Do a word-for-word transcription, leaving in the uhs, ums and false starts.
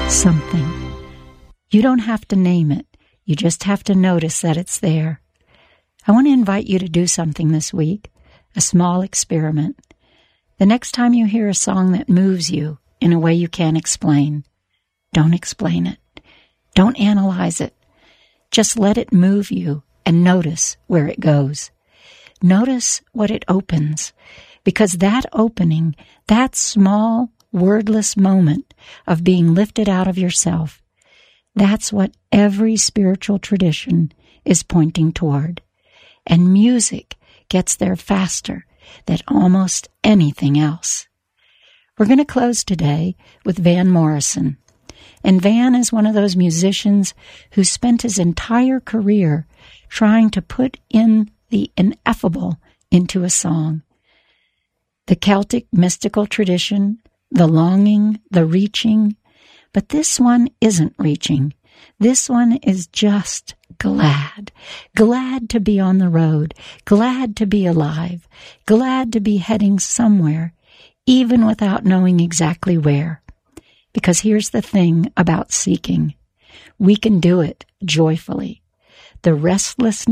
something. You don't have to name it. You just have to notice that it's there. I want to invite you to do something this week, a small experiment. The next time you hear a song that moves you in a way you can't explain, don't explain it. Don't analyze it. Just let it move you and notice where it goes. Notice what it opens, because that opening, that small, wordless moment of being lifted out of yourself, that's what every spiritual tradition is pointing toward. And music gets there faster than almost anything else. We're going to close today with Van Morrison. And Van is one of those musicians who spent his entire career trying to put in the ineffable into a song. The Celtic mystical tradition, the longing, the reaching, but this one isn't reaching. This one is just glad. Glad to be on the road. Glad to be alive. Glad to be heading somewhere, even without knowing exactly where. Because here's the thing about seeking. We can do it joyfully. The restlessness